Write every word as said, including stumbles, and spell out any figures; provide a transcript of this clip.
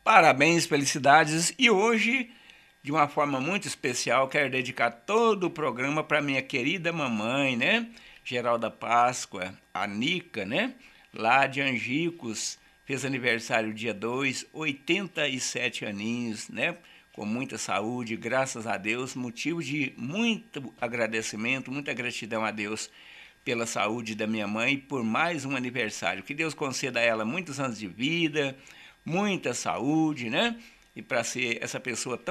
Parabéns, felicidades. E hoje, de uma forma muito especial, quero dedicar todo o programa para minha querida mamãe, né? Geralda Páscoa, a Nica, né? Lá de Angicos, fez aniversário dia dois, oitenta e sete aninhos, né? Com muita saúde, graças a Deus, motivo de muito agradecimento, muita gratidão a Deus pela saúde da minha mãe e por mais um aniversário. Que Deus conceda a ela muitos anos de vida, muita saúde, né? E para ser essa pessoa tão